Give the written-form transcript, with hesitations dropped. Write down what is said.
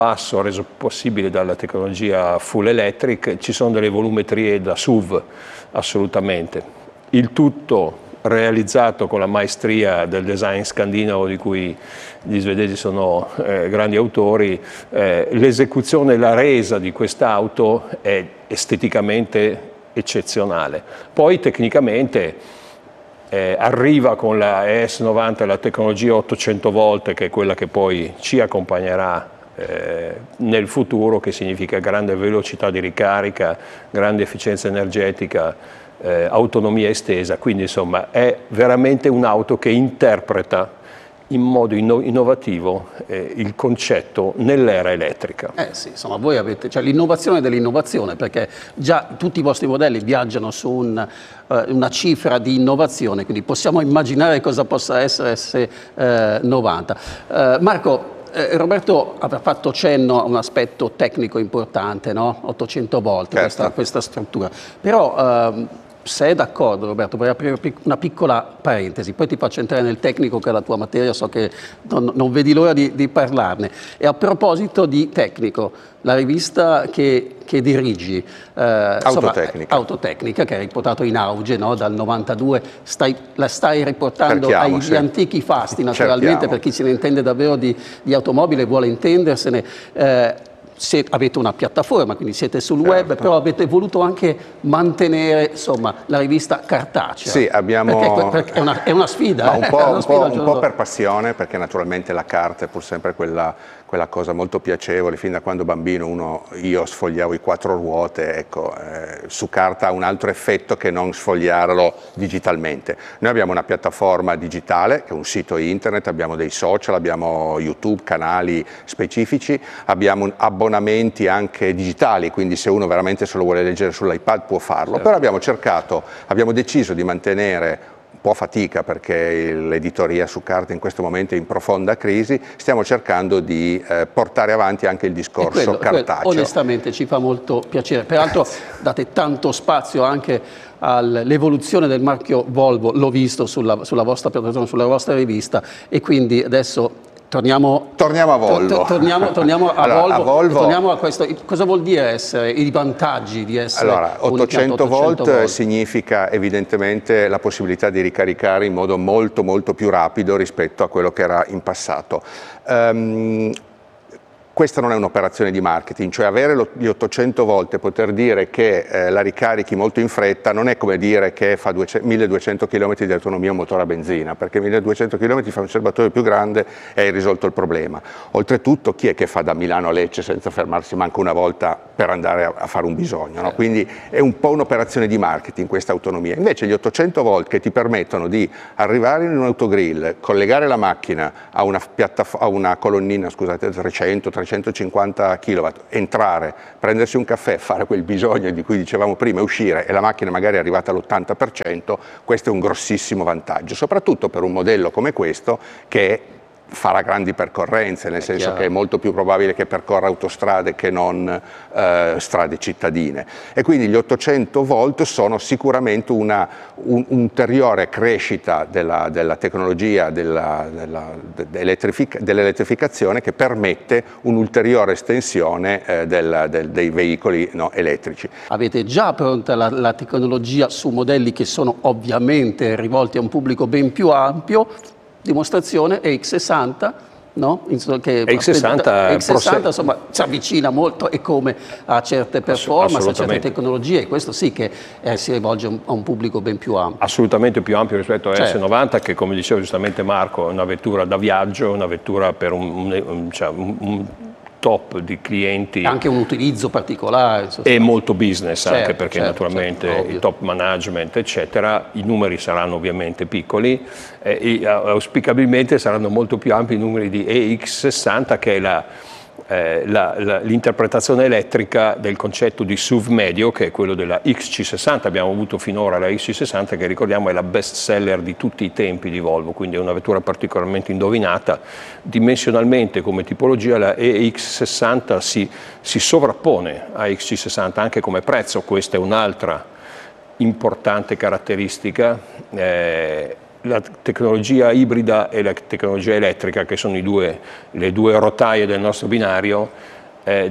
passo reso possibile dalla tecnologia full electric, ci sono delle volumetrie da SUV, assolutamente. Il tutto realizzato con la maestria del design scandinavo di cui gli svedesi sono grandi autori. L'esecuzione e la resa di quest'auto è esteticamente eccezionale. Poi tecnicamente arriva con la ES90 la tecnologia 800 volt, che è quella che poi ci accompagnerà nel futuro, che significa grande velocità di ricarica, grande efficienza energetica, autonomia estesa. Quindi insomma è veramente un'auto che interpreta in modo innovativo il concetto nell'era elettrica. Sì, insomma, voi avete l'innovazione dell'innovazione, perché già tutti i vostri modelli viaggiano su una cifra di innovazione, quindi possiamo immaginare cosa possa essere S90. Marco, Roberto aveva fatto cenno a un aspetto tecnico importante, no? 800 volt, certo, questa struttura. Però se è d'accordo, Roberto, vorrei aprire una piccola parentesi, poi ti faccio entrare nel tecnico, che è la tua materia, so che non vedi l'ora di parlarne. E a proposito di tecnico, la rivista che dirigi, Autotecnica, che hai riportato in auge, no, dal 92, la stai riportando agli antichi fasti, naturalmente, per chi se ne intende davvero di automobile e vuole intendersene. Avete una piattaforma, quindi siete sul web, però avete voluto anche mantenere, insomma, la rivista cartacea. Sì, abbiamo... Perché è una sfida. Un po' per passione, perché naturalmente la carta è pur sempre quella cosa molto piacevole. Fin da quando bambino io sfogliavo i 4 ruote, ecco, su carta ha un altro effetto che non sfogliarlo digitalmente. Noi abbiamo una piattaforma digitale, che è un sito internet, abbiamo dei social, abbiamo YouTube, canali specifici, abbiamo abbonamenti anche digitali, quindi se uno veramente se lo vuole leggere sull'iPad può farlo, certo. Però abbiamo deciso di mantenere un po' fatica, perché l'editoria su carta in questo momento è in profonda crisi, stiamo cercando di portare avanti anche il discorso cartaceo. Onestamente ci fa molto piacere, peraltro date tanto spazio anche all'evoluzione del marchio Volvo, l'ho visto sulla vostra piattaforma, sulla vostra rivista, e quindi adesso torniamo a Volvo. Torniamo a Volvo. Torniamo a questo. Cosa vuol dire i vantaggi di essere Allora, 800 volt significa evidentemente la possibilità di ricaricare in modo molto più rapido rispetto a quello che era in passato. Questa non è un'operazione di marketing, cioè avere gli 800 volt e poter dire che la ricarichi molto in fretta non è come dire che fa 1200 km di autonomia un motore a benzina, perché 1200 km fa un serbatoio più grande e hai risolto il problema. Oltretutto, chi è che fa da Milano a Lecce senza fermarsi manco una volta per andare a fare un bisogno, no? Quindi è un po' un'operazione di marketing questa autonomia. Invece gli 800 volt che ti permettono di arrivare in un autogrill, collegare la macchina a una colonnina, scusate, 350 kW, entrare, prendersi un caffè, fare quel bisogno di cui dicevamo prima e uscire, e la macchina magari è arrivata all'80%, questo è un grossissimo vantaggio, soprattutto per un modello come questo che farà grandi percorrenze, nel senso che è molto più probabile che percorra autostrade che non strade cittadine, e quindi gli 800 volt sono sicuramente un'ulteriore crescita della tecnologia dell'elettrificazione, che permette un'ulteriore estensione dei veicoli elettrici. Avete già pronta la tecnologia su modelli che sono ovviamente rivolti a un pubblico ben più ampio. Dimostrazione EX60, no? EX60 insomma si avvicina molto e come a certe performance, a certe tecnologie, e questo sì che si rivolge a un pubblico ben più ampio. Assolutamente più ampio rispetto a S90, che, come diceva giustamente Marco, è una vettura da viaggio, una vettura per un top di clienti. Anche un utilizzo particolare. E molto business, anche perché naturalmente il top management, eccetera. I numeri saranno ovviamente piccoli, e auspicabilmente saranno molto più ampi i numeri di EX60, che è l'interpretazione elettrica del concetto di SUV medio, che è quello della XC60. Abbiamo avuto finora la XC60, che ricordiamo è la best seller di tutti i tempi di Volvo, quindi è una vettura particolarmente indovinata. Dimensionalmente, come tipologia, la EX60 si sovrappone a XC60 anche come prezzo. Questa è un'altra importante caratteristica. la tecnologia ibrida e la tecnologia elettrica, che sono le due rotaie del nostro binario,